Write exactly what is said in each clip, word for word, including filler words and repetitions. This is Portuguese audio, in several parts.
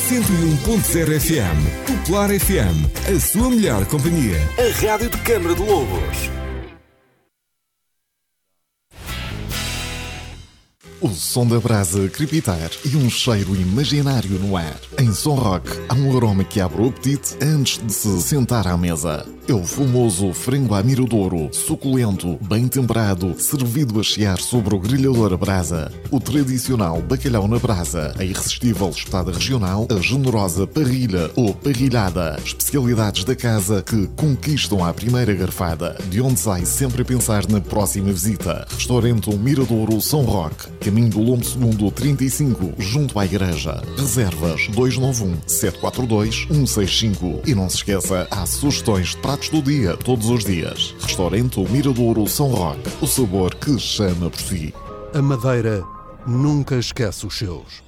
cento e um ponto zero F M. Popular F M, a sua melhor companhia. A rádio de Câmara de Lobos. O som da brasa crepitar e um cheiro imaginário no ar. Em Som Rock, há um aroma que abre o apetite antes de se sentar à mesa. É o famoso frango à miradouro, suculento, bem temperado, servido a chiar sobre o grelhador a brasa. O tradicional bacalhau na brasa, a irresistível espetada regional, a generosa parrilha ou parrilhada. Especialidades da casa que conquistam à primeira garfada, de onde sai sempre a pensar na próxima visita. Restaurante Miradouro Som Rock, caminho do Lombo Segundo trinta e cinco, junto à igreja. Reservas dois nove um, sete quatro dois, um seis cinco. E não se esqueça, há sugestões de pratos do dia, todos os dias. Restaurante Miradouro Som Rock, o sabor que chama por si. A Madeira nunca esquece os seus.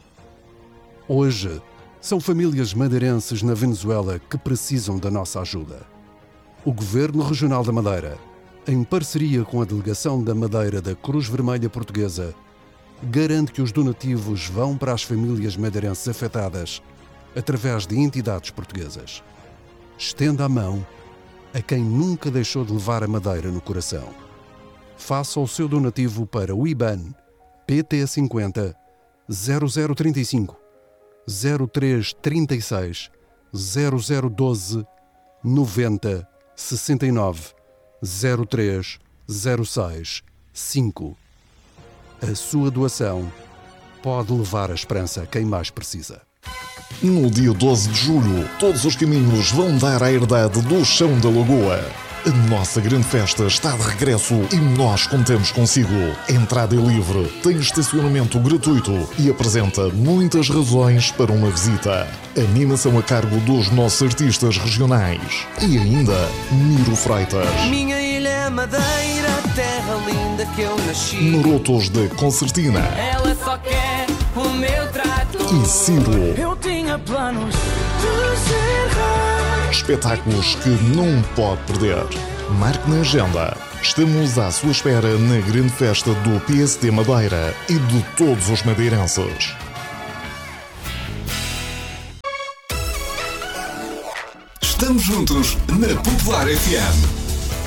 Hoje, são famílias madeirenses na Venezuela que precisam da nossa ajuda. O Governo Regional da Madeira, em parceria com a Delegação da Madeira da Cruz Vermelha Portuguesa, garante que os donativos vão para as famílias madeirenses afetadas através de entidades portuguesas. Estenda a mão a quem nunca deixou de levar a Madeira no coração. Faça o seu donativo para o I B A N P T cinquenta zero zero trinta e cinco zero três trinta e seis zero zero doze noventa sessenta e nove zero três zero seis cinco. A sua doação pode levar a esperança a quem mais precisa. No dia doze de julho, todos os caminhos vão dar à herdade do Chão da Lagoa. A nossa grande festa está de regresso e nós contamos consigo. A entrada é livre, tem estacionamento gratuito e apresenta muitas razões para uma visita. Animação a cargo dos nossos artistas regionais. E ainda, Miro Freitas. Minha ilha é Madeira, terra linda que eu nasci. Marotos da Concertina. Ela só quer o meu trato. E Ciro. Eu tinha planos de ser rei. Espetáculos que não pode perder. Marque na agenda. Estamos à sua espera na grande festa do P S D Madeira e de todos os madeirenses. Estamos juntos na Popular F M.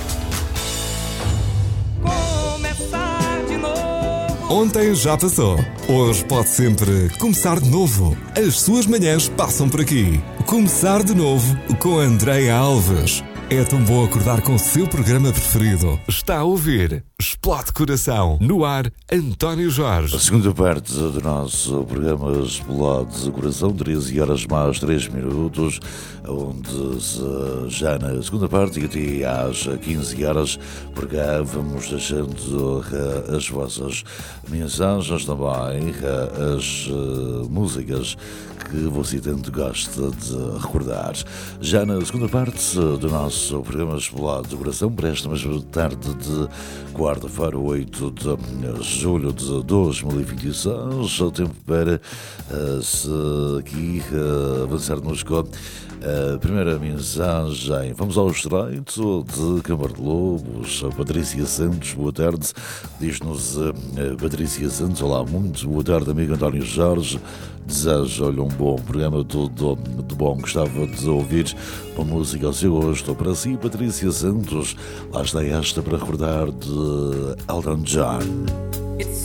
Ontem já passou. Hoje pode sempre começar de novo. As suas manhãs passam por aqui. Começar de novo com Andréia Alves. É tão bom acordar com o seu programa preferido. Está a ouvir Explode Coração. No ar, António Jorge. A segunda parte do nosso programa Explode Coração, treze horas mais três minutos, onde já na segunda parte e até às quinze horas, por cá vamos deixando as vossas mensagens também, as músicas que você tanto gosta de recordar. Já na segunda parte do nosso programa Explode do Coração, para esta mesma tarde de quarta-feira, oito de julho de dois mil e vinte e seis, o tempo para uh, se aqui uh, avançarmos com a primeira mensagem. Vamos ao estreito de Câmara de Lobos. A Patrícia Santos, boa tarde. Diz-nos uh, Patrícia Santos, olá, muito boa tarde, amigo António Jorge. Desejo-lhe um bom programa, tudo de bom. Gostava de ouvir uma música ao seu gosto. Para si, Patrícia Santos, lá está esta para recordar de Elton John.